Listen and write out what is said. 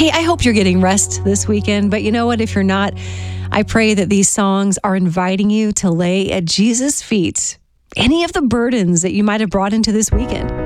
Hey, I hope you're getting rest this weekend, but you know what? If you're not, I pray that these songs are inviting you to lay at Jesus' feet any of the burdens that you might have brought into this weekend.